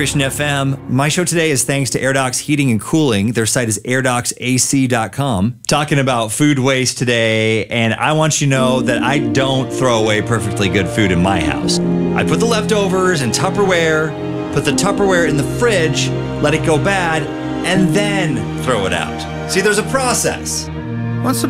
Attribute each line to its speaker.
Speaker 1: Christian FM. My show today is thanks to AirDocs Heating and Cooling. Their site is airdocsac.com. Talking about food waste today, and I want you to know that I don't throw away perfectly good food in my house. I put the leftovers in Tupperware, put the Tupperware in the fridge, let it go bad, and then throw it out. See, there's a process.
Speaker 2: What's the